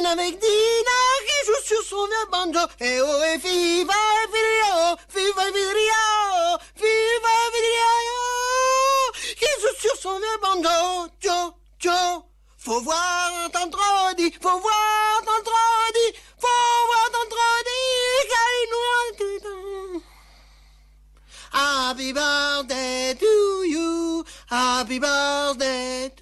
avec Dina qui joue sur son vieux banjo. Et oh, et viva Vidrio, viva Vidrio, viva Vidrio, qui joue sur son vieux banjo. Tcho, tcho, faut voir ton trodi, faut voir ton trodi, faut voir ton trodi, car il nous Happy birthday to you, happy birthday